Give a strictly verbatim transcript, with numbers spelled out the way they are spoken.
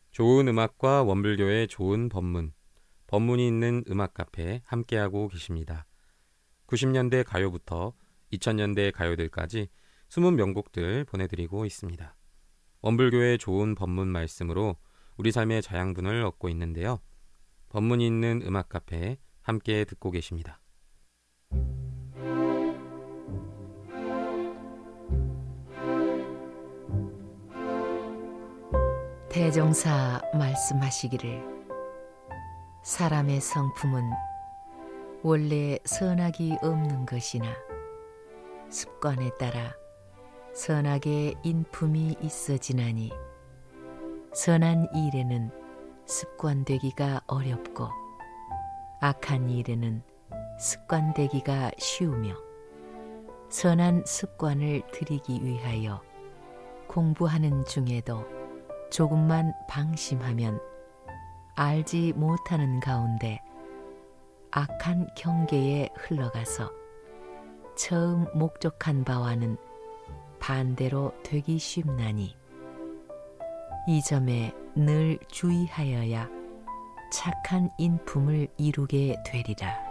좋은 음악과 원불교의 좋은 법문, 법문이 있는 음악 카페 함께하고 계십니다. 구십 년대 가요부터 이천 년대 가요들까지 숨은 명곡들 보내드리고 있습니다. 원불교의 좋은 법문 말씀으로 우리 삶의 자양분을 얻고 있는데요. 법문이 있는 음악 카페 함께 듣고 계십니다. 대종사 말씀하시기를 사람의 성품은 원래 선악이 없는 것이나 습관에 따라 선악의 인품이 있어지나니 선한 일에는 습관되기가 어렵고 악한 일에는 습관되기가 쉬우며 선한 습관을 들이기 위하여 공부하는 중에도 조금만 방심하면 알지 못하는 가운데 악한 경계에 흘러가서 처음 목적한 바와는 반대로 되기 쉽나니 이 점에 늘 주의하여야 착한 인품을 이루게 되리라.